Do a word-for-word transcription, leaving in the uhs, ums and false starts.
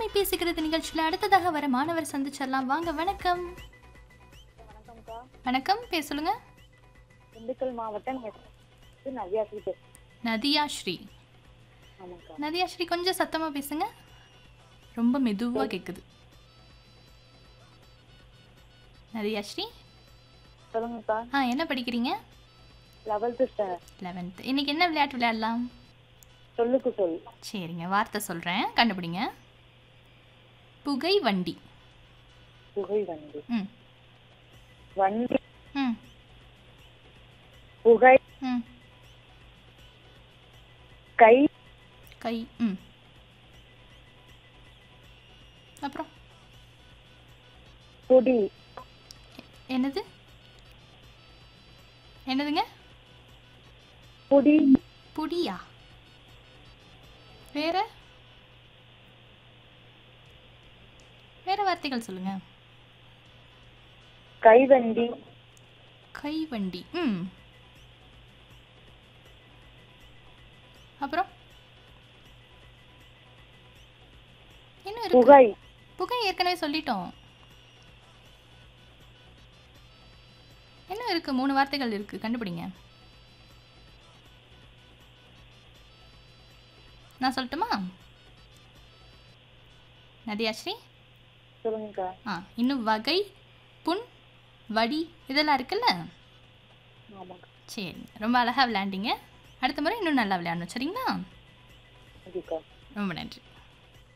இளமை பேசுகிறது நிகழ்ச்சியில் அடுத்ததாக வர மாணவர் சந்திச்சிடலாம். வாங்க. வணக்கம். வணக்கம்க்கா. வணக்கம். பேர் சொல்லுங்க. திண்டுக்கல் மாவட்டம் நதியா ஸ்ரீ. நதியா ஸ்ரீ. ஆமாக்கா. நதியா ஸ்ரீ, கொஞ்சம் சத்தமா பேசுங்க. ரொம்ப மெதுவா கேக்குது. நதியா ஸ்ரீ சொல்லுங்கக்கா. ஆ என்ன படிக்கிறீங்க? Eleventh standard. லெவன்த். இன்னைக்கு என்ன விளையாட்டு விளையாடலாம்? சொல்லுக்கு சொல். சரிங்க, வார்த்தை சொல்றேன், கண்டுபிடிங்க. புகை வண்டி. புகை வண்டி. ம் வண்டி. ம் புகை. ம் கை. கை. ம் அப்புறம் பொடி. என்னது என்னதுங்க? பொடி. புடியா? வேற வேற வார்த்தைகள் சொல்லுங்க. கைவண்டி. கைவண்டி. ம் அப்புறம் என்ன இருக்கு? புகை. புகை ஏற்கனவே சொல்லிட்டோம். என்ன இருக்கு? மூணு வார்த்தைகள் இருக்கு, கண்டுபிடிங்க. நான் சொல்லட்டுமா? நதியாஸ்ரீ. சொல்லுங்கக்கா. ஆ இன்னும் வகை, புண், வடி இதெல்லாம் இருக்குல்ல? ஆமாக்கா. சரி, ரொம்ப அழகாக விளையாண்டீங்க. அடுத்த முறை இன்னும் நல்லா விளையாடணும். சரிங்களா? சரிக்கா. ரொம்ப நன்றி.